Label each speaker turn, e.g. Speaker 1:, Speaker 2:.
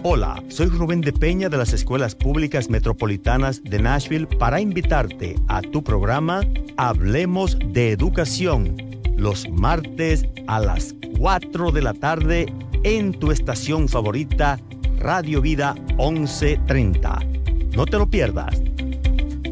Speaker 1: Hola, soy Rubén de Peña de las Escuelas Públicas Metropolitanas de Nashville para invitarte a tu programa Hablemos de Educación, los martes a las 4 de la tarde en tu estación favorita, Radio Vida 1130. No te lo pierdas.